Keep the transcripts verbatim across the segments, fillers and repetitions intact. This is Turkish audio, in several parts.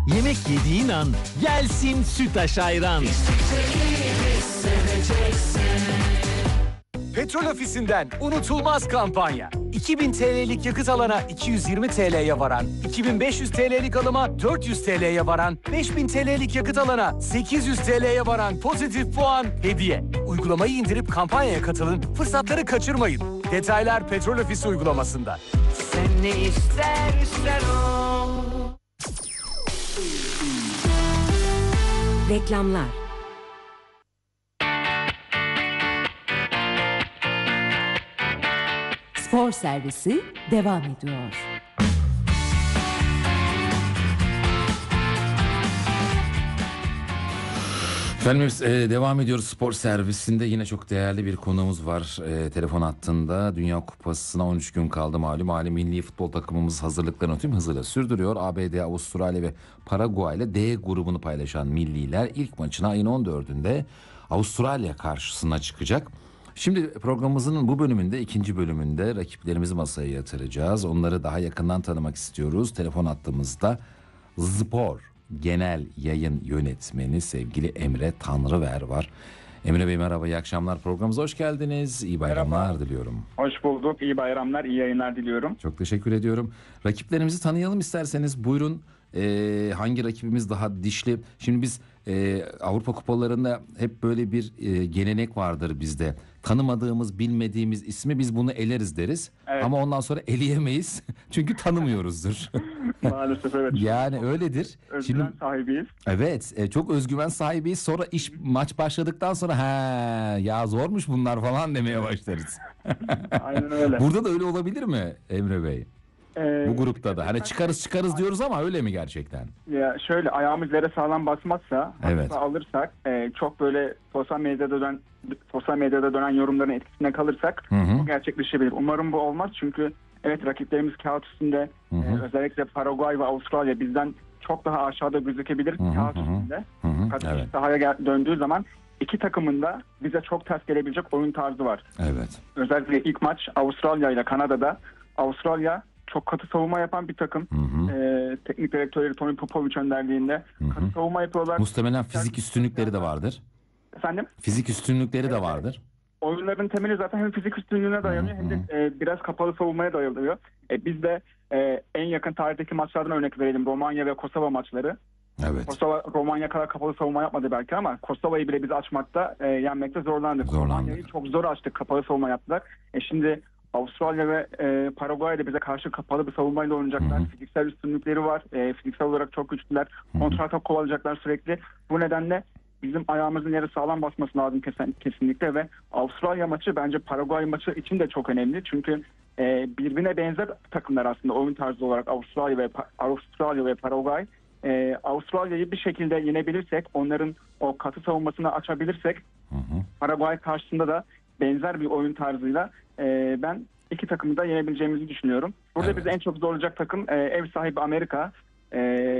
Yemek yediğin an gelsin Sütaş Ayran. Petrol Ofisi'nden unutulmaz kampanya. iki bin T L'lik yakıt alana iki yüz yirmi T L'ye varan, iki bin beş yüz T L'lik alıma dört yüz T L'ye varan, beş bin T L'lik yakıt alana sekiz yüz T L'ye varan pozitif puan hediye. Uygulamayı indirip kampanyaya katılın, fırsatları kaçırmayın. Detaylar Petrol Ofisi uygulamasında. Sen ne istersen o. Reklamlar. Spor servisi devam ediyor. Efendim e, devam ediyoruz spor servisinde. Yine çok değerli bir konuğumuz var e, telefon hattında. Dünya Kupası'na on üç gün kaldı malum. Malum milli futbol takımımız hazırlıklarını tüm hızıyla sürdürüyor. A B D, Avustralya ve Paraguay ile D grubunu paylaşan milliler ilk maçına ayın on dördünde Avustralya karşısına çıkacak. Şimdi programımızın bu bölümünde, ikinci bölümünde rakiplerimizi masaya yatıracağız. Onları daha yakından tanımak istiyoruz. Telefon hattımızda Spor Genel Yayın Yönetmeni sevgili Emre Tanrıver var. Emre Bey merhaba, iyi akşamlar. Programımıza hoş geldiniz. İyi bayramlar merhaba. Diliyorum. Hoş bulduk. İyi bayramlar, iyi yayınlar diliyorum. Çok teşekkür ediyorum. Rakiplerimizi tanıyalım isterseniz. Buyurun. Ee, hangi rakibimiz daha dişli? Şimdi biz e, Avrupa kupalarında hep böyle bir e, gelenek vardır bizde. Tanımadığımız, bilmediğimiz ismi biz bunu eleriz deriz. Evet. Ama ondan sonra eleyemeyiz. Çünkü tanımıyoruzdur. Maalesef evet. Yani öyledir. Özgüven Şimdi, sahibiyiz. Evet, e, çok özgüven sahibiyiz. Sonra iş maç başladıktan sonra ha ya zormuş bunlar falan demeye başlarız. Aynen öyle. Burada da öyle olabilir mi Emre Bey? Ee, Bu grupta da. Hani çıkarız çıkarız diyoruz ama öyle mi gerçekten? Ya şöyle ayağımız yere sağlam basmazsa, evet. alırsak, e, çok böyle sosyal medyada dönen sosyal medyada dönen yorumların etkisine kalırsak hı hı. bu gerçekleşebilir. Umarım bu olmaz çünkü evet rakiplerimiz kağıt üstünde hı hı. E, özellikle Paraguay ve Avustralya bizden çok daha aşağıda gözükebilir hı hı. kağıt hı hı. üstünde. Hı hı. Fakat evet. sahaya gel- döndüğü zaman iki takımın da bize çok ters gelebilecek oyun tarzı var. Evet. Özellikle ilk maç Avustralya ile Kanada'da. Avustralya çok katı savunma yapan bir takım. Hı hı. Ee, teknik direktörleri Tony Popovic önderliğinde hı hı. katı savunma yapıyorlar. Muhtemelen fizik üstünlükleri de vardır. Efendim? Fizik üstünlükleri evet. de vardır. Oyunların temeli zaten hem fizik üstünlüğüne dayanıyor hı hı. hem de e, biraz kapalı savunmaya dayanıyor. E, biz de e, en yakın tarihteki maçlardan örnek verelim. Romanya ve Kosova maçları. Evet. Kosova Romanya kadar kapalı savunma yapmadı belki ama Kosova'yı bile biz açmakta, e, yenmekte zorlandık. Zorlandık. Romanya'yı çok zor açtık, kapalı savunma yaptılar. E şimdi Avustralya ve e, Paraguay'da bize karşı kapalı bir savunmayla oynayacaklar. Hı hı. Fiziksel üstünlükleri var. E, fiziksel olarak çok güçlüler. Kontratak kovalayacaklar sürekli. Bu nedenle bizim ayağımızın yere sağlam basması lazım kesin, kesinlikle ve Avustralya maçı bence Paraguay maçı için de çok önemli. Çünkü e, birbirine benzer takımlar aslında oyun tarzı olarak Avustralya ve Avustralya ve Paraguay. E, Avustralya'yı bir şekilde yenebilirsek, onların o katı savunmasını açabilirsek hı hı. Paraguay karşısında da benzer bir oyun tarzıyla e, ben iki takımı da yenebileceğimizi düşünüyorum. Burada evet. bizi en çok zorlayacak takım e, ev sahibi Amerika. E,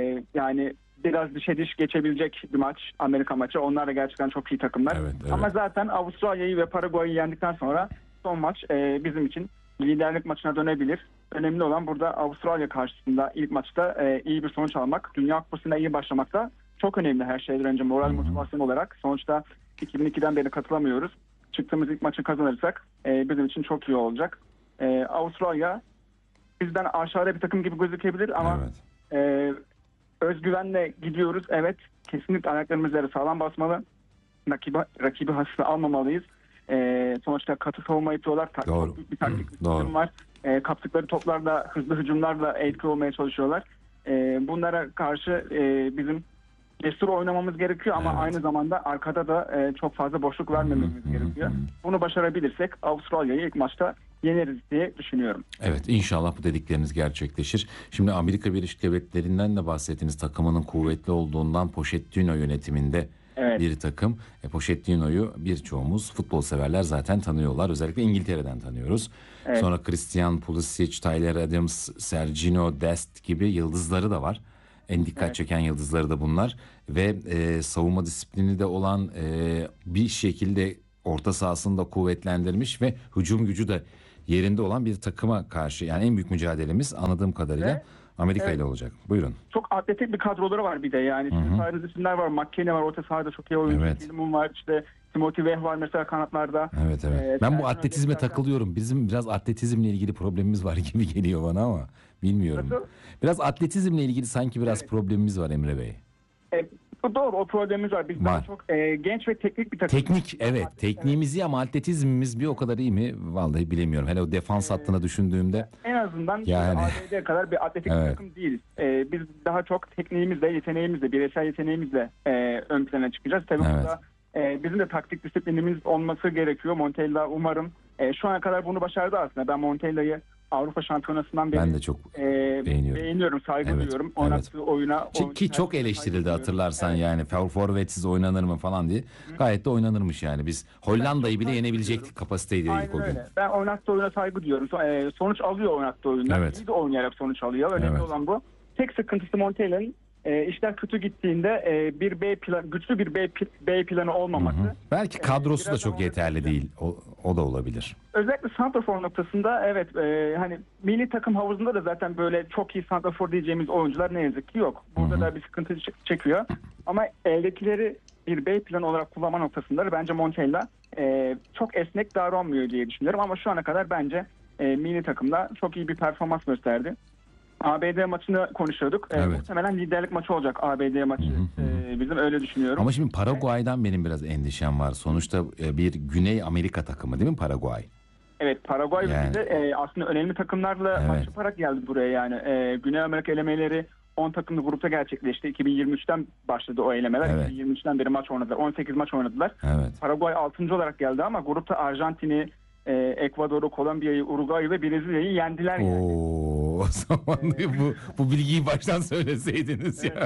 yani biraz dişe diş geçebilecek bir maç, Amerika maçı. Onlar da gerçekten çok iyi takımlar. Evet, evet. Ama zaten Avustralya'yı ve Paraguay'ı yendikten sonra son maç e, bizim için liderlik maçına dönebilir. Önemli olan burada Avustralya karşısında ilk maçta e, iyi bir sonuç almak. Dünya Kupası'na iyi başlamak da çok önemli her şeyden önce moral motivasyon olarak. Sonuçta iki bin ikiden beri katılamıyoruz. Çıktığımız ilk maçı kazanırsak e, bizim için çok iyi olacak. E, Avustralya bizden aşağıda bir takım gibi gözükebilir ama evet. e, özgüvenle gidiyoruz. Evet, kesinlikle ayaklarımız yere sağlam basmalı. Rakibi, rakibi hafife almamalıyız. E, sonuçta katı savunma yapıyorlar. Ta- Doğru. Bir taktik hücum var. E, kaptıkları toplarla, hızlı hücumlarla etkili olmaya çalışıyorlar. E, bunlara karşı e, bizim cesur oynamamız gerekiyor ama evet. aynı zamanda arkada da e, çok fazla boşluk vermememiz hmm, gerekiyor. Hmm. Bunu başarabilirsek Avustralya'yı ilk maçta yeneriz diye düşünüyorum. Evet, inşallah bu dedikleriniz gerçekleşir. Şimdi Amerika Birleşik Devletleri'nden de bahsettiniz. Takımının kuvvetli olduğundan Pochettino yönetiminde evet. bir takım. E, Pochettino'yu birçoğumuz futbol severler zaten tanıyorlar. Özellikle İngiltere'den tanıyoruz. Evet. Sonra Christian Pulisic, Tyler Adams, Sergio Dest gibi yıldızları da var. En dikkat evet. çeken yıldızları da bunlar ve e, savunma disiplini de olan e, bir şekilde orta sahasını da kuvvetlendirmiş ve hücum gücü de yerinde olan bir takıma karşı, yani en büyük mücadelemiz anladığım kadarıyla ve Amerika Evet. ile olacak. Buyurun. Çok atletik bir kadroları var bir de yani. Sizin sayenizde isimler var. McKennie var. Orta sahada çok iyi oyuncu. Evet. Tillman var. İşte Timothy Weah var mesela kanatlarda. Evet evet. Ee, ben bu Serkan atletizme Özdemir takılıyorum. Bizim biraz atletizmle ilgili problemimiz var gibi geliyor bana ama bilmiyorum. Nasıl? Biraz atletizmle ilgili sanki biraz problemimiz var Emre Bey. E, bu doğru, o problemimiz var. Biz Var. daha çok e, genç ve teknik bir takım. Teknik evet. Tekniğimiz iyi ama atletizmimiz bir o kadar iyi mi? Vallahi bilemiyorum. Hele o defans hattına düşündüğümde. En azından Yani. A B D'ye kadar bir atletik Evet. bir takım değiliz. E, biz daha çok tekniğimizle, yeteneğimizle, bireysel yeteneğimizle e, ön plana çıkacağız. Tabii Evet. burada e, bizim de taktik disiplinimiz olması gerekiyor. Montella umarım e, şu ana kadar bunu başardı aslında. Ben Montella'yı Avrupa Şampiyonası'ndan beri Ben de çok e, beğeniyorum. beğeniyorum, saygı Evet, duyuyorum. evet. Oynattığı oyuna. Ki, oyun- ki çok saygı eleştirildi duyuyorum. hatırlarsan Evet. yani for, forvetsiz oynanır mı falan diye. Gayet de oynanırmış yani. Biz Hollanda'yı bile yenebilecektik kapasiteydi ilk o Aynen gün. öyle. Ben oynattığı oyuna saygı duyuyorum. So- e, sonuç alıyor oynattığı oyundan. Evet. İyi de oynayarak sonuç alıyor. Önemli Evet. olan bu. Tek sıkıntısı Montella'nın e, işler kötü gittiğinde e, bir B plan, güçlü bir B, pi- B planı olmaması. Hı. Belki Ee, kadrosu da biraz çok daha yeterli oynatacak. değil. O, o da olabilir. Özellikle santrafor noktasında evet e, hani milli takım havuzunda da zaten böyle çok iyi santrafor diyeceğimiz oyuncular ne yazık ki yok. Burada Hı hı. da bir sıkıntı ç- çekiyor. Ama eldekileri bir B planı olarak kullanma noktasında bence Montella e, çok esnek davranmıyor diye düşünüyorum. Ama şu ana kadar bence e, milli takımda çok iyi bir performans gösterdi. A B D maçını konuşuyorduk. E, Evet. Muhtemelen liderlik maçı olacak A B D maçı. Hı hı hı. E, bizim öyle düşünüyorum. Ama şimdi Paraguay'dan benim biraz endişem var. Sonuçta e, bir Güney Amerika takımı değil mi Paraguay? Evet, Paraguay Yani- bize e, aslında önemli takımlarla Evet. maç yaparak geldi buraya yani. E, Güney Amerika elemeleri on takımlı grupta gerçekleşti. iki bin yirmi üçten başladı o elemeler. Evet. iki bin yirmi üçten beri maç oynadılar. on sekiz maç oynadılar. Evet. Paraguay altıncı olarak geldi ama grupta Arjantin'i, e, Ekvador'u, Kolombiya'yı, Uruguay'ı ve Brezilya'yı yendiler yani. Oo, o zaman bu bu bilgiyi baştan söyleseydiniz ya.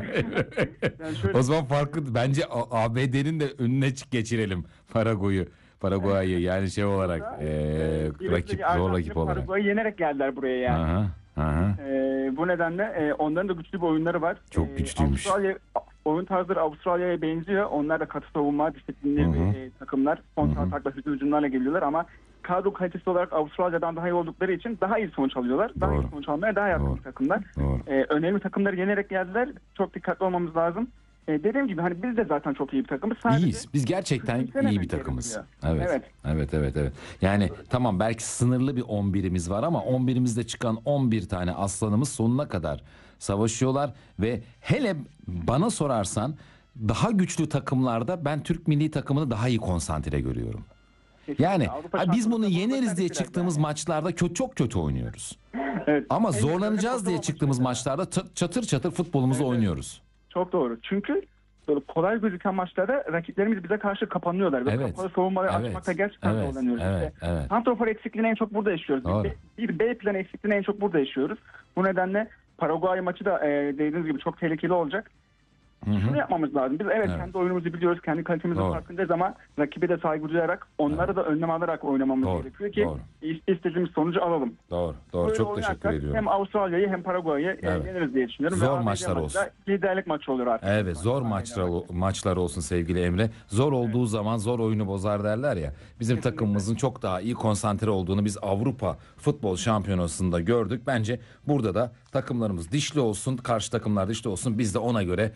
Yani şöyle- O zaman farklı bence A- ABD'nin de önüne çık geçirelim Paraguay'ı. Paraguay'ı yani şey olarak e, Brezilya'yı, rakip zor Arjantin'i, rakip olarak. Paraguay'ı yenerek geldiler buraya yani. Aha, aha. Ee, bu nedenle e, onların da güçlü bir oyunları var. Çok Ee, güçlüymüş. Avustralya, oyun tarzları Avustralya'ya benziyor. Onlar da katı savunma disiplinli Hı hı. e, takımlar. Kontra Hı hı. atakla hücum hücumlarla geliyorlar ama kadro kalitesi olarak Avustralya'dan daha iyi oldukları için daha iyi sonuç alıyorlar. Daha Doğru. iyi sonuç almaya daha yakın Doğru. takımlar. Doğru. Ee, önemli takımları yenerek geldiler. Çok dikkatli olmamız lazım. Ee, dediğim gibi hani biz de zaten çok iyi bir takımız. Sadece İyiyiz. Biz gerçekten küçümsememek iyi bir takımız. gerekiyor. Evet. Evet. Evet, evet, evet. Yani tamam belki sınırlı bir on birimiz var ama on birimizde çıkan on bir tane aslanımız sonuna kadar savaşıyorlar ve hele bana sorarsan daha güçlü takımlarda ben Türk milli takımını daha iyi konsantre görüyorum. Yani Avrupa ha, biz bunu Şampiyonası yeneriz diye biraz çıktığımız yani. maçlarda kötü, çok kötü oynuyoruz. Evet. Ama En zorlanacağız önemli diye o çıktığımız maç maçlarda çat- çatır çatır futbolumuzu Evet. oynuyoruz. Çok doğru. Çünkü böyle kolay gözüken maçlarda rakiplerimiz bize karşı kapanıyorlar. Ve Evet. kapalı savunmayı Evet. açmakta gerçekten Evet. zorlanıyoruz. Evet. İşte Evet. santrafor eksikliğini en çok burada yaşıyoruz. Doğru. Bir, bir B planı eksikliğini en çok burada yaşıyoruz. Bu nedenle Paraguay maçı da e, dediğiniz gibi çok tehlikeli olacak. Hı hı. Şunu yapmamız lazım. Biz evet, Evet. kendi oyunumuzu biliyoruz, kendi kalitemizin Doğru. farkındayız ama rakibe de saygı duyarak onlara da önlem alarak oynamamız Doğru. gerekiyor ki Doğru. is- istediğimiz sonucu alalım. Doğru. Doğru. Böyle Çok teşekkür oynarsak ediyorum. Hem Avustralya'yı hem Paraguay'ı e, Evet. yeniriz diye düşünüyorum. Zor Ve A B D maçlar maçı da olsun. Liderlik maçı olur artık. Evet, zor maçlar maçlar olsun sevgili Emre. Zor olduğu zaman zor oyunu bozar derler ya. Bizim takımımızın çok daha iyi konsantre olduğunu biz Avrupa Futbol Şampiyonası'nda gördük. Bence burada da takımlarımız dişli olsun, karşı takımlar dişli olsun. Biz de ona göre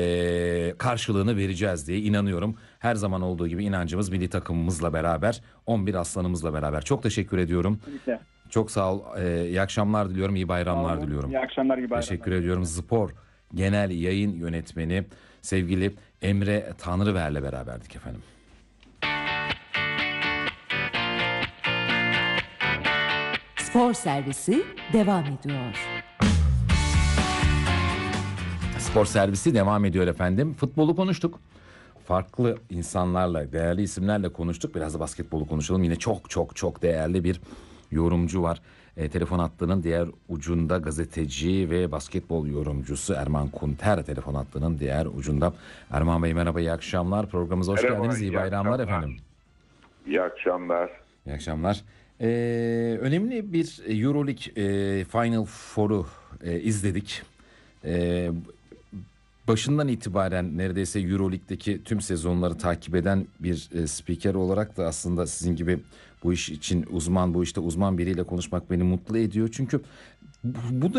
eee, karşılığını vereceğiz diye inanıyorum. Her zaman olduğu gibi inancımız milli takımımızla beraber, on bir aslanımızla beraber. Çok teşekkür ediyorum. Kesinlikle. Çok sağ ol. Eee, iyi akşamlar diliyorum, iyi bayramlar Sağ olun. diliyorum. İyi akşamlar, iyi bayramlar. Teşekkür ediyorum. Spor Genel Yayın Yönetmeni sevgili Emre Tanrıver'le beraberdik efendim. Spor servisi devam ediyor. Spor servisi devam ediyor efendim. Futbolu konuştuk. Farklı insanlarla, değerli isimlerle konuştuk. Biraz da basketbolu konuşalım. Yine çok çok çok değerli bir yorumcu var. E, telefon hattının diğer ucunda gazeteci ve basketbol yorumcusu Erman Kunter telefon hattının diğer ucunda. Erman Bey merhaba, iyi akşamlar. Programımıza hoş Merhaba, geldiniz. İyi iyi bayramlar akşamlar. efendim. İyi akşamlar. İyi akşamlar. Ee, önemli bir Euroleague e, Final Four'u e, izledik. E, başından itibaren neredeyse Euroleague'deki tüm sezonları takip eden bir e, spiker olarak da aslında sizin gibi bu iş için uzman, bu işte uzman biriyle konuşmak beni mutlu ediyor. Çünkü bu, bu da